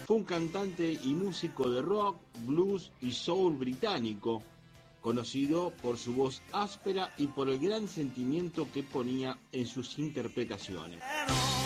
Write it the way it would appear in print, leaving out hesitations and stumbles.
Fue un cantante y músico de rock, blues y soul británico, conocido por su voz áspera y por el gran sentimiento que ponía en sus interpretaciones.